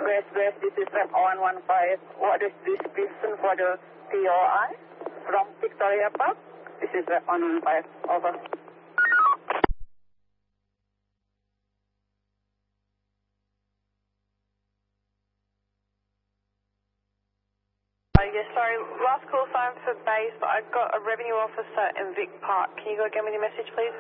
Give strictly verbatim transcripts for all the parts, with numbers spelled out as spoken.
West West, this is Rep one one five. What is the description for the P O I from Victoria Park? This is Rep one one five. Over. Uh, yes, sorry, last call sign for base, but I've got a revenue officer in Vic Park. Can you go get me the message, please?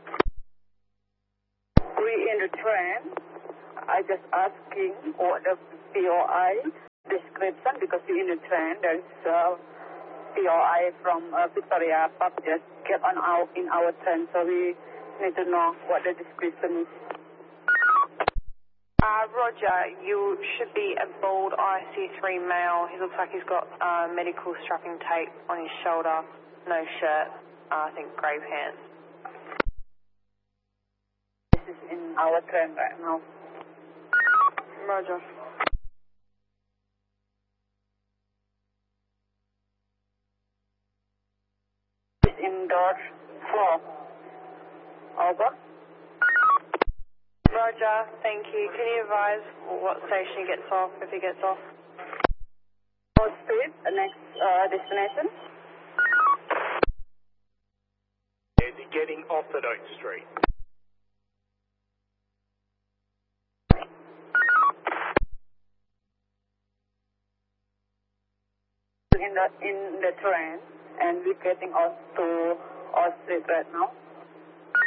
We in the train. I just asking what the P O I description because we in the train. There's uh, P O I from uh, Victoria Park just get on our in our train, so we need to know what the description is. Uh, Roger, you should be a bald I C three male. He looks like he's got uh, medical strapping tape on his shoulder, no shirt, uh, I think grey pants. This is in our train right now. Roger. This is in door four. Over. Roger, thank you. Can you advise what station he gets off, if he gets off? Fourth Street, the next uh, destination. And getting off at Oak Street. In the in the train, and we're getting off to Oak Street right now.